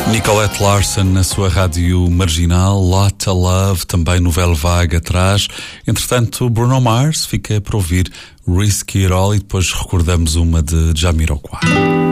Nicolette Larson na sua rádio marginal, Lotta Love, também novela vaga atrás. Entretanto, Bruno Mars fica para ouvir Risky It All e depois recordamos uma de Jamiroquai.